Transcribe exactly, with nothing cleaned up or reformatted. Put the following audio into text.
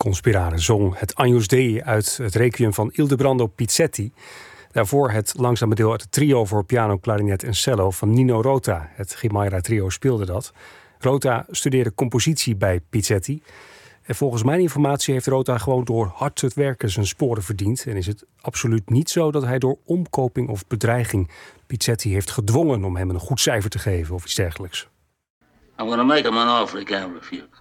Conspirare zong het Agnus Dei uit het requiem van Ildebrando Pizzetti. Daarvoor het langzame deel uit het trio voor piano, klarinet en cello van Nino Rota. Het Chimaira trio speelde dat. Rota studeerde compositie bij Pizzetti. En volgens mijn informatie heeft Rota gewoon door hard te werken zijn sporen verdiend. En is het absoluut niet zo dat hij door omkoping of bedreiging Pizzetti heeft gedwongen om hem een goed cijfer te geven of iets dergelijks. I'm gonna make him an offer he can't refuse.